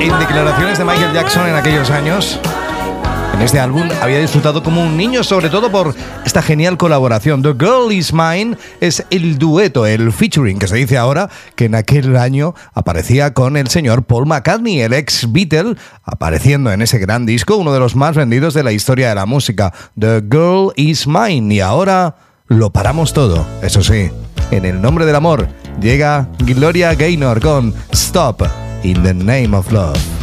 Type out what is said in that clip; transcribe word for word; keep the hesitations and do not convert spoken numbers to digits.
En declaraciones de Michael Jackson en aquellos años, en este álbum había disfrutado como un niño, sobre todo por esta genial colaboración. The Girl Is Mine es el dueto, el featuring que se dice ahora, que en aquel año aparecía con el señor Paul McCartney, el ex Beatle, apareciendo en ese gran disco, uno de los más vendidos de la historia de la música. The Girl Is Mine. Y ahora lo paramos todo, eso sí, en el nombre del amor. Llega Gloria Gaynor con Stop in the Name of Love.